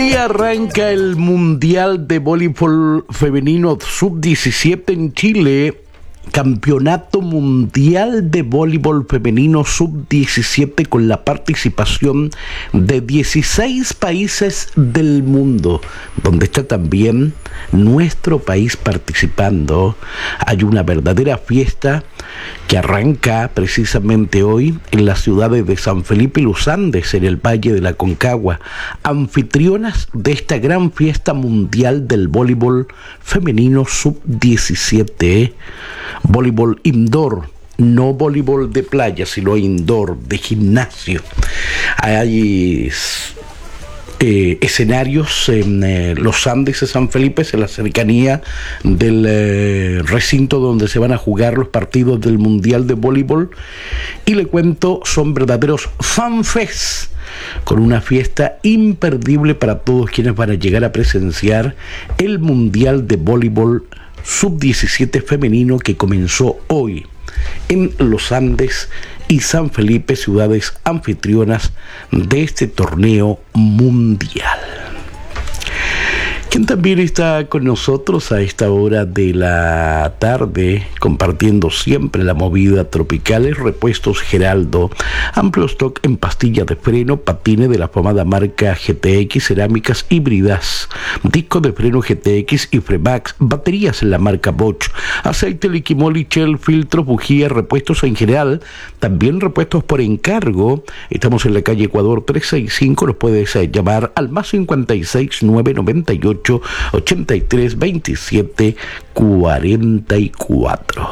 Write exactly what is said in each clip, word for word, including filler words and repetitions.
Hoy arranca el Mundial de Voleibol Femenino sub diecisiete en Chile. Campeonato Mundial de Voleibol Femenino sub diecisiete con la participación de dieciséis países del mundo, donde está también nuestro país participando. Hay una verdadera fiesta que arranca precisamente hoy en las ciudades de San Felipe y Los Andes, en el Valle de la Concagua, anfitrionas de esta gran fiesta mundial del voleibol femenino sub diecisiete. Voleibol indoor, no voleibol de playa, sino indoor, de gimnasio. Hay eh, escenarios en eh, Los Andes de San Felipe, en la cercanía del eh, recinto donde se van a jugar los partidos del Mundial de Voleibol. Y le cuento, son verdaderos fanfest, con una fiesta imperdible para todos quienes van a llegar a presenciar el Mundial de Voleibol sub diecisiete femenino que comenzó hoy en Los Andes y San Felipe, ciudades anfitrionas de este torneo mundial. Quien también está con nosotros a esta hora de la tarde, compartiendo siempre la movida tropical, es Repuestos Geraldo. Amplio stock en pastillas de freno, patines de la afamada marca G T X, cerámicas híbridas, discos de freno G T X y Fremax, baterías en la marca Bosch, aceite Liquimol, Shell, filtros, bujías, repuestos en general, también repuestos por encargo. Estamos en la calle Ecuador trescientos sesenta y cinco, nos puedes llamar al más cincuenta y seis, nueve noventa y ocho, ochenta y tres, veintisiete, cuarenta y cuatro.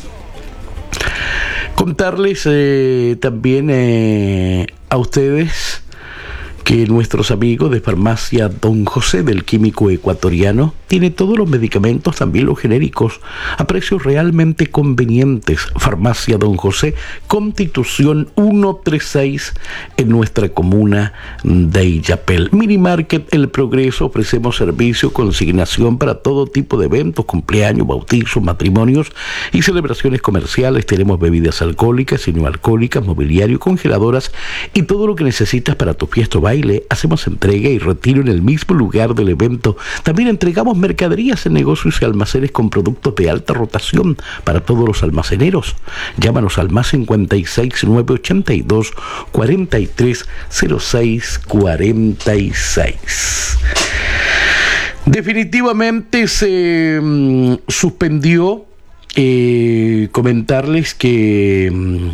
Contarles eh, también eh, a ustedes que nuestros amigos de Farmacia Don José, del Químico Ecuatoriano, tiene todos los medicamentos, también los genéricos, a precios realmente convenientes. Farmacia Don José, Constitución ciento treinta y seis, en nuestra comuna de Illapel. Mini Market El Progreso, ofrecemos servicio, consignación para todo tipo de eventos, cumpleaños, bautizos, matrimonios y celebraciones comerciales. Tenemos bebidas alcohólicas y no alcohólicas, mobiliario, congeladoras y todo lo que necesitas para tu fiesta o baile. Hacemos entrega y retiro en el mismo lugar del evento. También entregamos mercaderías en negocios y almacenes con productos de alta rotación para todos los almaceneros. Llámanos al más cincuenta y seis, nueve ochenta y dos, cuarenta y tres, cero seis, cuarenta y seis. Definitivamente se mm, suspendió, eh, comentarles que mm,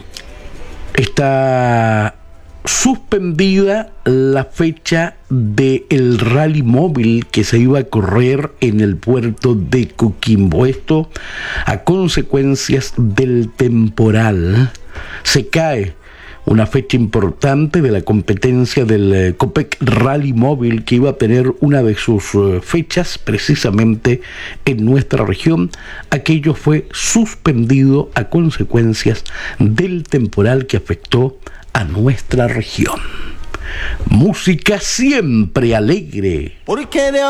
está suspendida la fecha del rally móvil que se iba a correr en el puerto de Coquimbo. Esto a consecuencias del temporal. Se cae una fecha importante de la competencia del eh, Copec Rally Móvil, que iba a tener una de sus eh, fechas precisamente en nuestra región. Aquello fue suspendido a consecuencias del temporal que afectó a nuestra región. Música siempre alegre. Porque de